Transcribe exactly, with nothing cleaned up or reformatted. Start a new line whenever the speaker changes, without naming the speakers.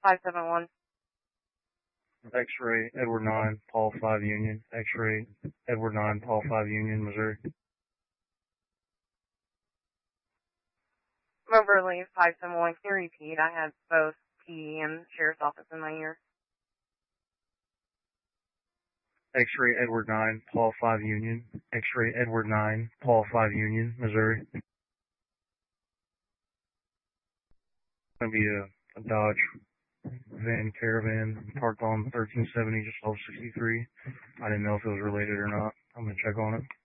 five seven one.
X-ray, Edward nine, Paul five Union. X-ray, Edward nine, Paul five Union, Missouri.
Moberly five seven one. Can you repeat? I have both P D and Sheriff's Office in my ear.
X-ray, Edward nine, Paul five Union. X-ray, Edward nine, Paul five Union, Missouri. It's going to be a, a Dodge van Caravan parked on thirteen seventy, just off sixty-three. I didn't know if it was related or not. I'm going to check on it.